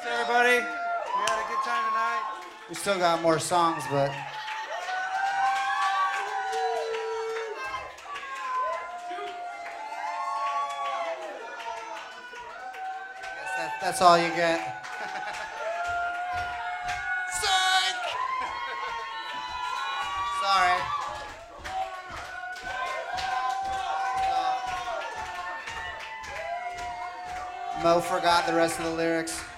everybody. We had a good time tonight. We still got more songs, but that's all you get. Psych! Sorry. Mo forgot the rest of the lyrics.